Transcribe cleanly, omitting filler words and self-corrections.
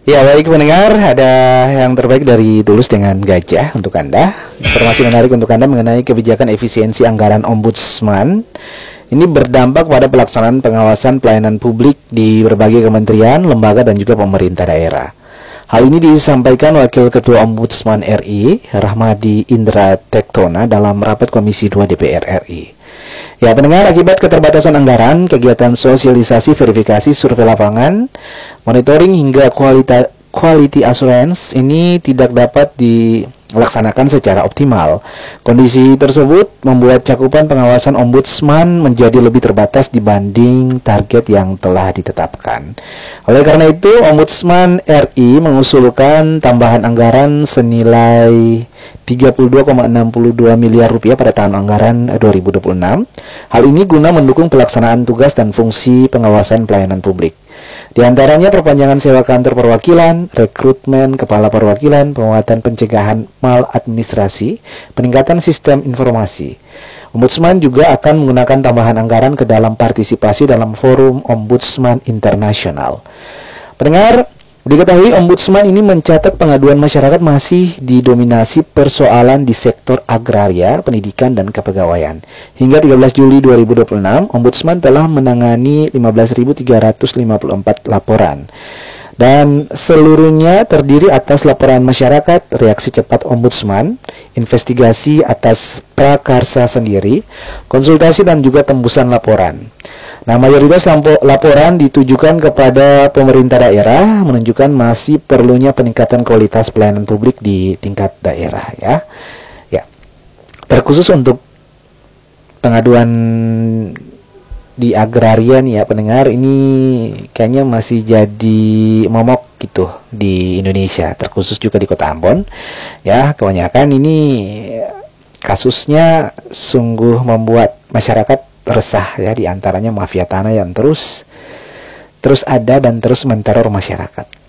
Ya, baik pendengar, ada yang terbaik dari Tulus dengan Gajah untuk Anda. Informasi menarik untuk Anda mengenai kebijakan efisiensi anggaran Ombudsman. Ini berdampak pada pelaksanaan pengawasan pelayanan publik di berbagai kementerian, lembaga, dan juga pemerintah daerah. Hal ini disampaikan Wakil Ketua Ombudsman RI, Rahmadi Indra Tektona, dalam rapat Komisi 2 DPR RI. Ya, pendengar, akibat keterbatasan anggaran, kegiatan sosialisasi, verifikasi, survei lapangan, monitoring hingga quality assurance ini tidak dapat dilaksanakan secara optimal. Kondisi tersebut membuat cakupan pengawasan ombudsman menjadi lebih terbatas dibanding target yang telah ditetapkan. Oleh karena itu, Ombudsman RI mengusulkan tambahan anggaran senilai 32,62 miliar rupiah pada tahun anggaran 2026. Hal ini guna mendukung pelaksanaan tugas dan fungsi pengawasan pelayanan publik. Di antaranya perpanjangan sewa kantor perwakilan, rekrutmen kepala perwakilan, penguatan pencegahan maladministrasi, peningkatan sistem informasi. Ombudsman juga akan menggunakan tambahan anggaran ke dalam partisipasi dalam forum Ombudsman Internasional. Pendengar, diketahui Ombudsman ini mencatat pengaduan masyarakat masih didominasi persoalan di sektor agraria, pendidikan, dan kepegawaian. Hingga 13 Juli 2026, Ombudsman telah menangani 15.354 laporan. Dan seluruhnya terdiri atas laporan masyarakat, reaksi cepat Ombudsman, investigasi atas prakarsa sendiri, konsultasi, dan juga tembusan laporan. Nah, mayoritas laporan ditujukan kepada pemerintah daerah, menunjukkan masih perlunya peningkatan kualitas pelayanan publik di tingkat daerah, ya. Ya. Terkhusus untuk pengaduan di agrarian, ya pendengar, ini kayaknya masih jadi momok gitu di Indonesia, terkhusus juga di Kota Ambon. Ya, kebanyakan ini kasusnya sungguh membuat masyarakat resah, ya, di antaranya mafia tanah yang terus ada dan terus menteror masyarakat.